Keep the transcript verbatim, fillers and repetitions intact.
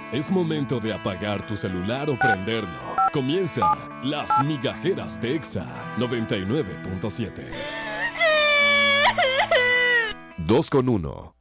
Es momento de apagar tu celular o prenderlo. Comienza Las Migajeras de Exa noventa y nueve punto siete. Dos con uno.